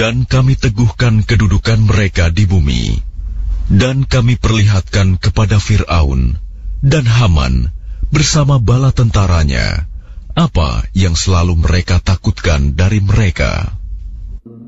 Dan kami teguhkan kedudukan mereka di bumi. Dan kami perlihatkan kepada Fir'aun dan Haman bersama bala tentaranya apa yang selalu mereka takutkan dari mereka.